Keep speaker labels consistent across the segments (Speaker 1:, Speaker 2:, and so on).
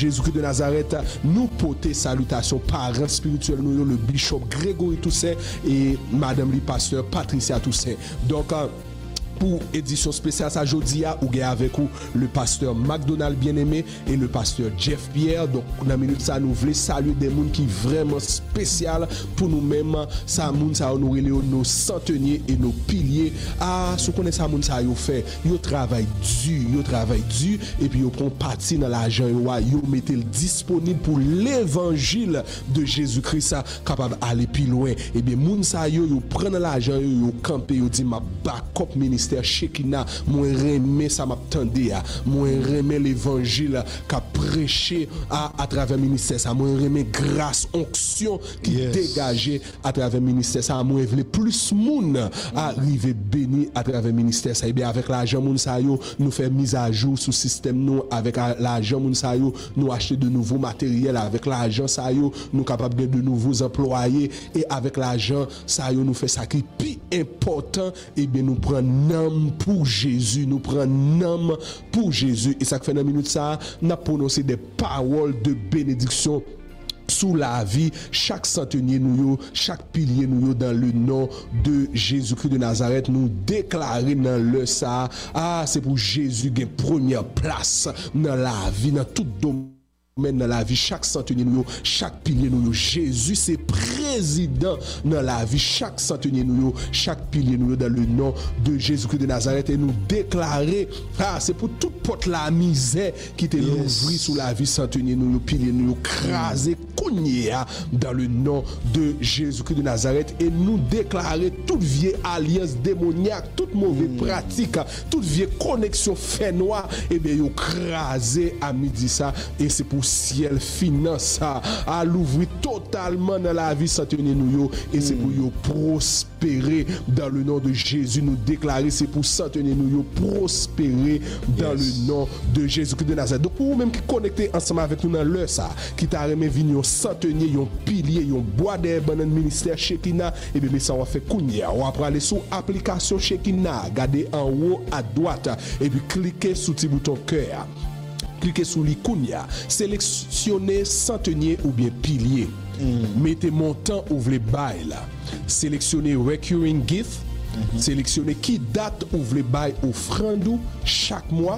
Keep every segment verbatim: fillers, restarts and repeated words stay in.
Speaker 1: Jésus-Christ de Nazareth, nous porter salutation parents spirituels, nous le bishop Grégory Toussaint et madame le pasteur Patricia Toussaint. Donc, pour édition spéciale ça jeudi ou gagne avec vous le pasteur McDonald bien-aimé et le pasteur Jeff Pierre. Donc dans la minute ça nous voulons saluer des gens qui vraiment spécial pour nous-mêmes, ça moun ça nous relève nos centeniers et nos piliers. Ah, ce qu'on est ça moun ça yo fait, yo travail dur, yo travail dur et puis yo prend parti dans l'argent yo mettez le disponible pour l'évangile de Jésus-Christ capable aller plus loin. Et bien moun ça yo yo prend l'argent yo camper yo dit ma backup ministère Shekina, moi remé ça m'attendait, moi remé l'évangile qu'a prêché à, à travers le ministère ça, moi remé grâce onction qui yes. dégageait à travers le ministère ça, moi voulais plus moun arriver béni à travers le ministère ça. Et bien avec l'argent moun ça yo nous faire mise à jour sous système nous, avec l'argent moun ça yo nous acheter de nouveaux matériels, avec l'argent ça yo nous capable de de nouveaux employés et avec l'argent ça yo nous fait ça qui plus important et bien nous prendre pour Jésus, nous prenons pour Jésus et ça fait une minute ça, nous prononcé des paroles de bénédiction sous la vie, chaque centenier nous, chaque pilier nous dans le nom de Jésus-Christ de Nazareth, nous déclarer dans le ça, ah c'est pour Jésus qui est première place dans la vie, dans tout domaine dans la vie, chaque centenier nous, chaque pilier nous, Jésus c'est président dans la vie, chaque centenier nous, chaque pilier nous dans le nom de Jésus-Christ de Nazareth et nous déclarer, ah c'est pour toute porte la misère qui était yes. ouvri sous la vie centenier nous, pilier nous, craser cogner dans le nom de Jésus-Christ de Nazareth et nous déclarer toute vieille alliance démoniaque, toute mauvaise mm. pratique, toute vieille connexion fait noir et bien yo craser à midi ça et c'est pour ciel finance à l'ouvrir totalement dans la vie centenier nous et mm. c'est pour yo prospérer dans le nom de Jésus nous déclarer c'est pour centenier nous prospérer dans yes. le nom de Jésus-Christ de Nazareth. Donc pour vous même qui connecté ensemble avec nous dans l'heure ça qui t'a remis vignon centenier yon pilier yon bois d'herbe dans le ministère Shekina et bien ça on va faire kounya on va aller sur application Shekina regardez en haut à droite et puis cliquez sur petit bouton cœur. Cliquez sur l'icônia, sélectionnez centenier ou bien pilier. Mm. Mettez montant ou vle bail là. Sélectionnez recurring gift. Mm-hmm. Sélectionnez qui date ou vle bail offrande chaque mois.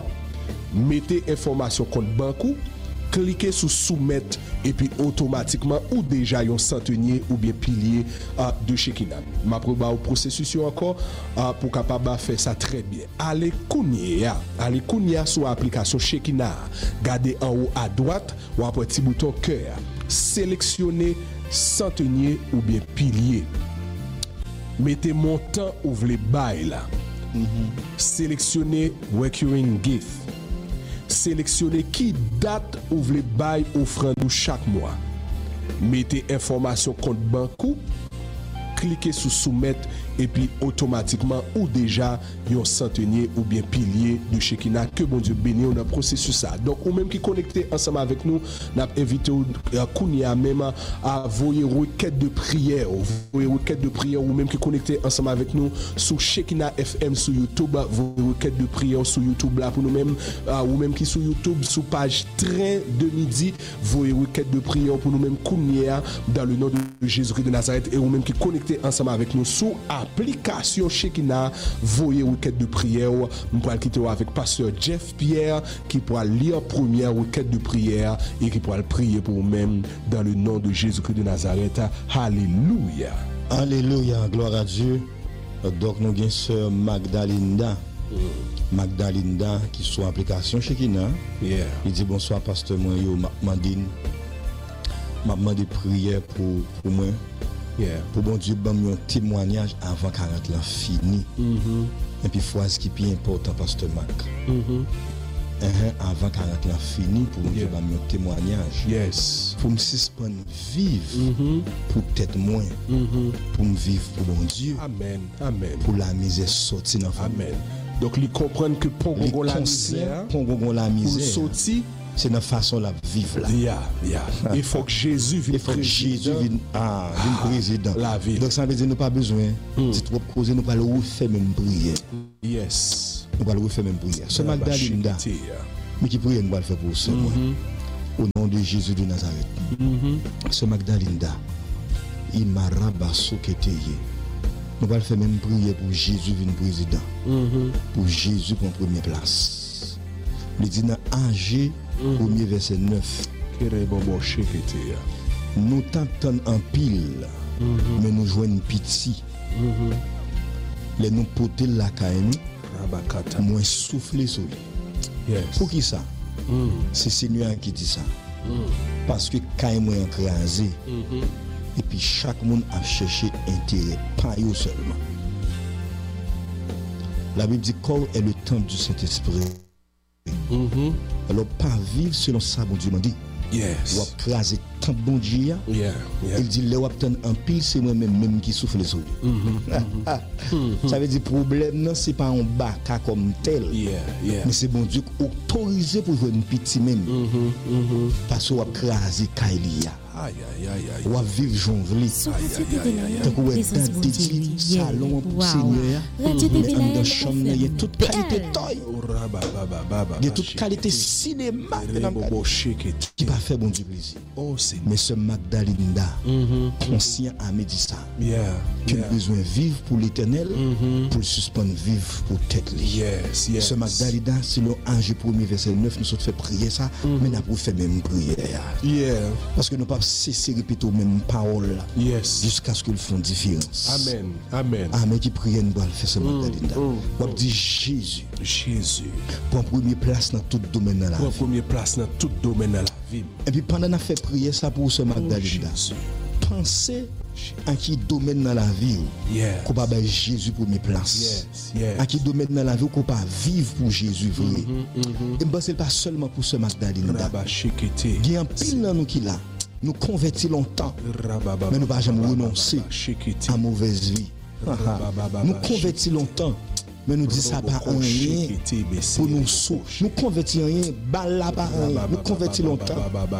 Speaker 1: Mettez information compte banque. Cliquez sur soumettre et puis automatiquement ou déjà un centenier ou bien pilier uh, de Shekina. Ma proba au processus encore uh, pour capable faire ça très bien. Allez kounia, allez kounia sur l'application Shekina. Gardez en haut à droite ou après petit bouton cœur. Sélectionnez centenier ou bien pilier. Mettez montant ou vle bail là. Mm-hmm. Sélectionnez recurring gift. Sélectionnez qui date ou vle bail offrande chaque mois. Mettez information compte banque, cliquez sur soumettre et puis automatiquement ou déjà un centenier ou bien pilier de Shekina que bon Dieu bénisse on a processus ça. Donc ou même qui connecté ensemble avec nous, n'a invité à Kounia même à voyer requête de prière, voyer requête de prière ou même qui connecté ensemble avec nous sur Shekina F M sur YouTube, voyer requête de prière sur YouTube là pour nous même ou même qui sur YouTube sur page train de midi, voyer requête de prière pour nous même Kounia dans le nom de Jésus-Christ de Nazareth et ou même qui connecté ensemble avec nous sur application Shekina, voyez requête de prière. Nous pourrons quitter avec pasteur Jeff Pierre qui pourra lire première requête de prière et qui pourra prier pour nous-mêmes dans le nom de Jésus-Christ de Nazareth. Alléluia.
Speaker 2: Alléluia, gloire à Dieu. Donc nous avons sœur Magdalinda. Mm. Magdalinda qui sont application Shekina.
Speaker 1: Yeah.
Speaker 2: Il dit bonsoir pasteur moi yo Mandine. M'a demandé prière pour pour moi.
Speaker 1: Yeah.
Speaker 2: Pour bon Dieu, bon un témoignage avant quarante ans fini.
Speaker 1: Mm-hmm.
Speaker 2: Et puis phrase qui est plus important, pasteur Mac.
Speaker 1: Mm-hmm.
Speaker 2: Uh-huh. Avant quarante ans fini, pour bon Dieu, bon un témoignage.
Speaker 1: Yes.
Speaker 2: Pour me suspendre vivre,
Speaker 1: mm-hmm.
Speaker 2: pour peut-être moins,
Speaker 1: mm-hmm.
Speaker 2: pour me vivre pour bon Dieu.
Speaker 1: Amen. Amen.
Speaker 2: Pour la misère sortir dans la famille.
Speaker 1: Amen. Donc, ils comprennent que pour la misère,
Speaker 2: pour la misère,
Speaker 1: sortir.
Speaker 2: C'est notre façon de vivre là.
Speaker 1: Yeah, yeah. Il faut que Jésus vienne
Speaker 2: président. Jésus ah, ah, président.
Speaker 1: La vie.
Speaker 2: Donc ça veut dire nous pas besoin. Mm. Si trop causer nous pas le refaire même prière.
Speaker 1: Yes.
Speaker 2: Nous pas le refaire même prière. Ce Magdalinda. Mais qui prière nous va le faire pour ça. Au nom de Jésus de Nazareth. Mm-hmm. Ce Magdalinda, il m'a rabassé que t'es. Nous allons faire même prier pour Jésus venir président. Mm-hmm. Pour Jésus pour première place. Il dit dans A G, mm-hmm. premier verset neuf. Nous t'entendons en pile, mm-hmm. mais nous jouons petit. Mm-hmm. Les nous porter la caille, moins souffler sur lui. Yes. Pour qui ça? Mm. C'est Seigneur qui dit ça. Mm. Parce que caille moins écrasé. Mm-hmm. Et puis chaque monde a cherché intérêt, pas eux seulement. La Bible dit corps est le temple du Saint-Esprit. Mm-hmm. Alors pas vivre selon ça, bon Dieu m'a dit. Yes. Ou a crasé tant bon Dieu. Yeah, yeah. Il dit le waptan en pile c'est moi même même qui souffle sur lui. Mm-hmm. mm-hmm. Ça veut dire problème non c'est pas un baka comme tel. Yeah, yeah. Mais c'est bon Dieu autorisé pour jouer une petite même. Mm-hmm. Mm-hmm. Parce qu'on a crasé Kailia. Aïe aïe aïe aïe. Ou à vivre jonglé. Tant qu'on est dans des salons pour Seigneur. Mais dans chambre il y a toute qualité toy. Il y a toute qualité cinéma qui va faire bon Dieu plaisir. Mais ce Magdalinda conscient à méditer ça. Qu'il a besoin de vivre pour l'éternel, pour suspendre vivre pour tête liée. Ce Magdalinda, c'est le Ange premier verset neuf, nous sommes fait prier ça, mais nous avons fait même prière. Parce que nous pas cesser de répéter les mêmes paroles yes. jusqu'à ce qu'ils font différence.
Speaker 1: Amen. Amen.
Speaker 2: Amen qui prie nous doit faire ce Magdalinda. On dit Jésus.
Speaker 1: Jésus.
Speaker 2: Pour première place dans tout domaine de la vie.
Speaker 1: Pour première place dans tout domaine de la vie.
Speaker 2: Et puis pendant qu'on a fait prier ça pour ce Magdalinda. Oh, pensez à qui domaine dans la vie yes. qu'on va battre Jésus pour mes places. Yes. Yes. À qui domaine dans la vie qu'on va vivre pour Jésus vrai. Mm-hmm, mm-hmm. Et ben c'est pas seulement pour ce Magdalinda. Il y a un pile dans nous qui là. Nous convertis longtemps, mais nous ne pas jamais renoncer à mauvaise vie. Nous convertis longtemps, mais nous disons ça pas un rien pour nous sauver. Nous convertis rien, balle pas rien. Nous convertis longtemps.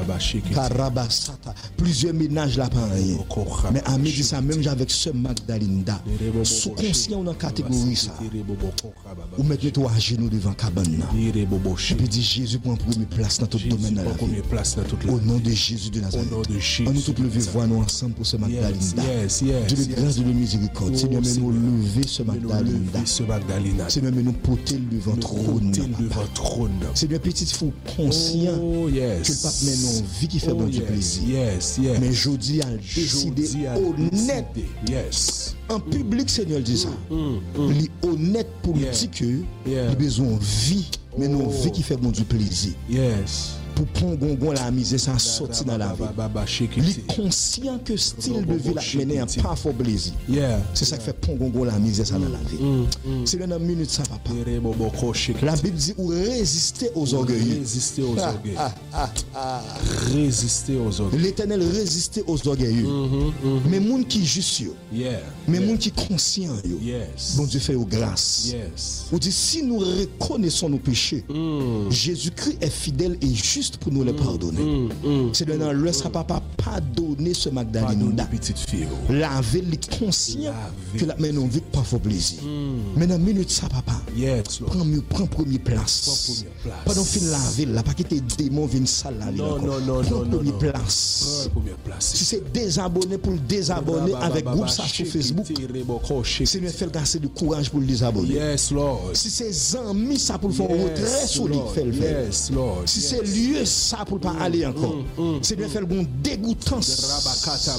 Speaker 2: Plusieurs ménages là pas rien. Mais à midi ça même avec ce Magdalinda, sous conscient dans la catégorie ça. Ou mettre toi à genoux devant cabane. Et puis dit Jésus prend première place dans tout domaine de la vie. Au nom de Jésus de Nazareth. On nous tous lever voir nous ensemble pour ce Magdalinda. Dieu de grâce de miséricorde. Seigneur, nous lever ce Magdalinda. Seigneur, mais nous porter devant trône. Seigneur, petit fou conscient oh, yes. que le pape met nos vies qui fait oh, bon du yes. plaisir. Yes, yes. Mais je dis à décider honnête. Yes. En public, Seigneur dit ça. Mm, mm, mm. Il est honnête pour yeah. dire que yeah. il a besoin de vie, mais oh. nos vies qui fait bon du plaisir. Yes. Pour prendre gongon la misère ça sortir dans la vie. Il est conscient que style de vie la mener un pas fort plaisir. C'est ça qui fait prendre gongon la misère ça dans la vie. C'est dans une minute ça papa. La Bible dit ou résister aux orgueilleux.
Speaker 1: Résister aux orgueilleux. Résister aux orgueilleux.
Speaker 2: L'Éternel résistait aux orgueilleux. Mais monde qui juste yo. Mais monde qui conscient yo. Bon Dieu fait aux grâce. On dit si nous reconnaissons nos péchés, Jésus-Christ est fidèle et juste pour nous les pardonner. Mm, mm, c'est de ne laissera papa pardonner ce Magdalinda. Laver les conscients que la main vie pas fort plaisir. Mm. Mais dans minute ça papa. Yes, prends mieux prends première place. Pendant fin laver là pas que tes démons viennent sale là. Non non non non non. Première place. Si c'est désabonner pour le désabonner avec groupe ça sur Facebook. C'est nous faire assez de courage pour le désabonner. Yes Lord. Si c'est amis ça pour faire retrait solide fait le faire. Yes Lord. Si c'est lieu ça pour pas aller encore. Mm, mm, c'est bien faire une dégoûtance.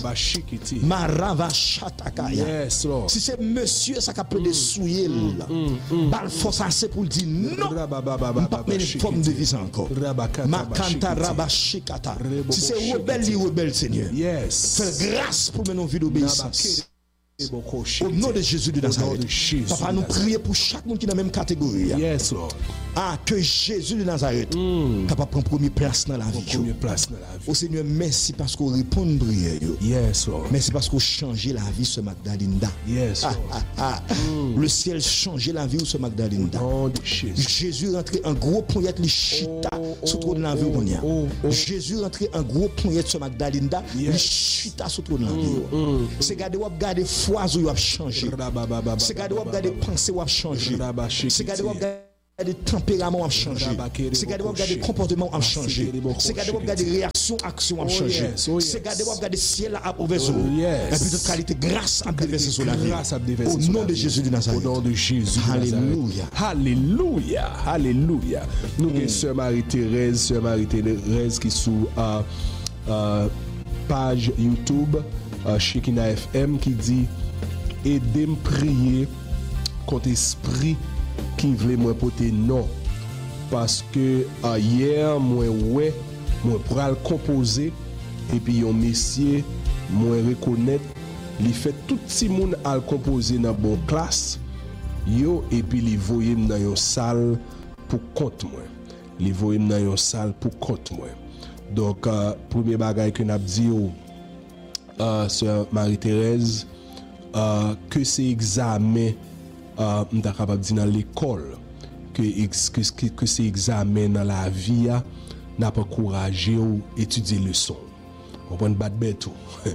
Speaker 2: Yes, Lord. Si c'est monsieur ça qui a des souillés là. Bal force assez pour dire non. Pas une forme de vie encore. Makanta rabashikata. Si c'est rebelle, il rebelle Seigneur. Yes. Fais grâce pour mener une vie d'obéissance. Au nom de Jésus de Nazareth. Papa, nous prions pour chaque monde qui est dans la même catégorie. Yes, Lord. Ah, que Jésus de Nazareth mm. capable de prendre première place dans la vie. Première place dans la vie. Au Seigneur, merci parce qu'on répond à prière. Yes, Lord. Merci parce qu'on change la vie ce Magdalinda. Yes, Lord. Ah, ah, ah. Mm. Le ciel change la vie ce Magdalinda. Oh, Jésus rentré en gros poignette les chita oh, sur trop de la vie. Oh, oh, oh. Jésus rentré en gros poignette ce Magdalinda les yes. chita sur trop de la vie. Mm, mm, c'est garder ou garder foi ou a changé. C'est garder ou garder pensée ou a changé. C'est garder ou garder des tempéraments ont changé. C'est quand on regarde des comportements ont changé. C'est quand on regarde des réactions, actions ont changé. C'est quand on regarde des ciels à ouvert sur nous. Et puis toute qualité grâce à déverser sur la vie. Au nom de Jésus de Nazareth.
Speaker 1: Au nom de Jésus de Nazareth.
Speaker 2: Alléluia.
Speaker 1: Alléluia. Alléluia. Nous avons Sœur Marie-Thérèse, Sœur Marie-Thérèse qui est sous euh, euh, page YouTube euh, Shekinah F M qui dit aidez-moi prier contre esprit qui voulait moi porter non parce que uh, hier moi ouais moi pral composer et puis un messier moi reconnaître il fait tout petit monde à composer dans bon classe yo et puis il voyer dans une salle pour compte moi il voyer dans une salle pour compte moi donc uh, premier bagage que n'a dit uh, Sœur Marie-Thérèse uh, que c'est examen Uh, m'ta capable dire dans l'école que que que c'est examen dans la vie n'a pas encouragé ou étudier leçon on prend battre bête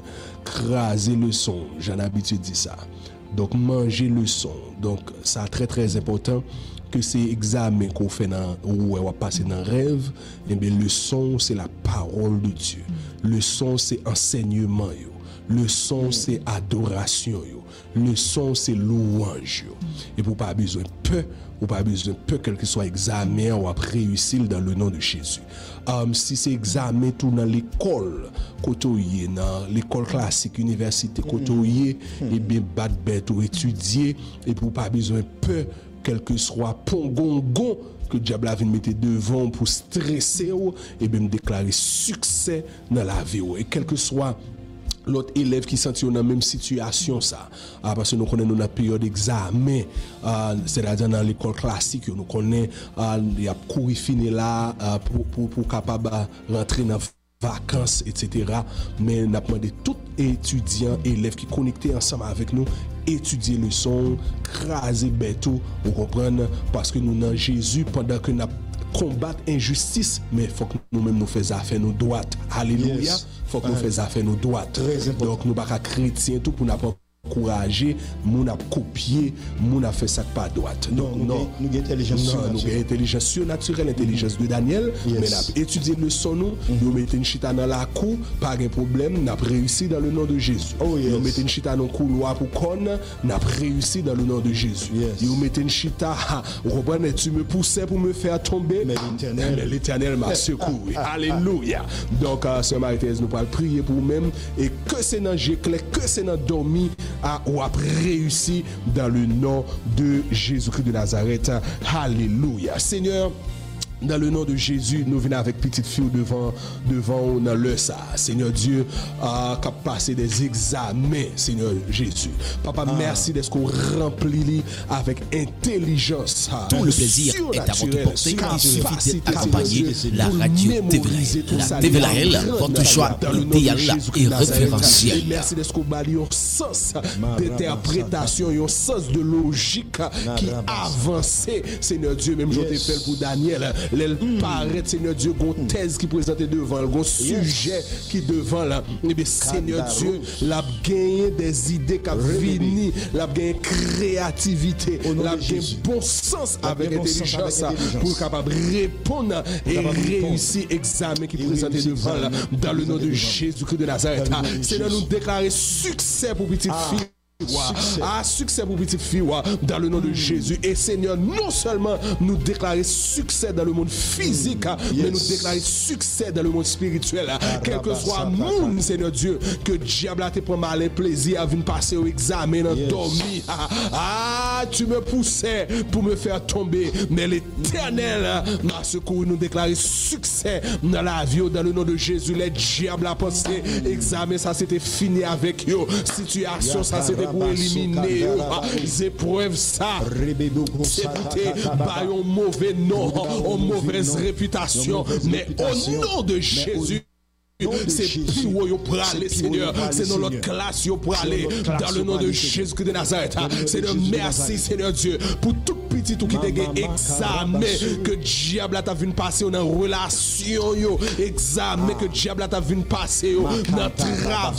Speaker 1: craser leçon j'en habitude dire ça donc manger leçon donc ça très très important que c'est examen qu'on fait dans ou on va passer dans rêve et bien leçon c'est la parole de Dieu leçon c'est enseignement yo leçon c'est adoration yo leçon c'est louange yo et pour pas besoin peu ou pas besoin peu quel que soit examen ou après réussir dans le nom de Jésus um, si c'est examen tout dans l'école côtoyer dans l'école classique université côtoyer et bien battre bête ou étudier et pour pas besoin peu quel que soit pongongon que le diable a venu mettre devant pour stresser ou et bien me déclarer succès dans la vie et quel que soit l'autre élève qui sentit dans la même situation ça ah, parce que nous connaissons notre période d'examen ah, c'est-à-dire dans l'école classique nous connaissons ah, il y a couru fini là ah, pour pour pour capable rentrer dans vacances et cetera mais nous avons demandé tout étudiant élève qui connecté ensemble avec nous étudier le son craser bêtou vous comprenez parce que nous dans Jésus pendant que nous combattre injustice mais faut que nous-mêmes nous faisons affaire nos droites alléluia yes. Faut que nous faisons affaire nos droites donc nous pas chrétiens tout pour n'a pas encourager moun a copier moun a fait ça pas droite donc non
Speaker 2: nous avons intelligence
Speaker 1: surnaturelle nous avons intelligence surnaturelle intelligence de Daniel yes. Mais n'a étudié le son nous nous mettons une chita dans la cour pas de problème n'a réussi dans le nom de Jésus
Speaker 2: oh, yes.
Speaker 1: Nous mettons une chita dans le couloir pour qu'on n'a réussi dans le nom de Jésus
Speaker 2: yes.
Speaker 1: Nous mettons une chita vous comprenez tu me poussais pour me faire tomber
Speaker 2: mais l'Éternel
Speaker 1: mais l'Éternel m'a secouru alléluia donc euh, Sœur Marie-Thérèse nous parle prier pour nous-mêmes et que c'est dans j'éclaire que c'est dans dormi à ou a réussi dans le nom de Jésus-Christ de Nazareth. Alléluia. Seigneur, dans le nom de Jésus, nous venons avec petite fille devant devant dans le ça. Seigneur Dieu, a uh, passé des examens, Seigneur Jésus. Papa, ah. merci d'être qu'on remplit avec intelligence.
Speaker 3: Tout le plaisir est à votre portée. Il suffit d'accompagner la radio T V L. La T V L, votre choix idéal et référentiel.
Speaker 1: Merci d'être qu'on bali un sens d'interprétation, un sens de logique qui avance. Seigneur Dieu, même je t'ai fait pour Daniel. L'elle paraît, Seigneur Dieu, une thèse qui présente devant, un sujet qui devant là. Eh bien, Seigneur Dieu, l'a gagné des idées qui viennent, l'a gagné créativité, l'a gagné bon sens avec intelligence pour capable répondre et réussir l'examen qui présente devant là. Dans le nom de Jésus-Christ de Nazareth. Seigneur, nous déclarer succès pour petite fille. Succès. Ah, succès pour petite fille dans le nom de Jésus. Et Seigneur, non seulement nous déclarer succès dans le monde physique, yes. mais nous déclarer succès dans le monde spirituel. Ah, quel que soit le monde, Seigneur Dieu, que diable a te pris mal et plaisir à venir passer au examen, dans yes. dormir. Ah, ah, tu me poussais pour me faire tomber, mais l'Éternel m'a secouru. Nous déclarer succès dans la vie, dans le nom de Jésus. Les diables a pensé, examen, ça c'était fini avec eux. Situation, ça c'était pour éliminer les épreuves ça c'est pour par un mauvais nom une mauvaise réputation mais au nom de Jésus c'est plus haut pour aller, Seigneur. C'est dans notre classe pour aller. Dans le nom de Jésus-Christ de Nazareth. Seigneur, merci, Seigneur Dieu, pour tout petit tout qui t'a gagné examen que diable t'a vu passer dans relation, examen que diable t'a vu passer dans travail.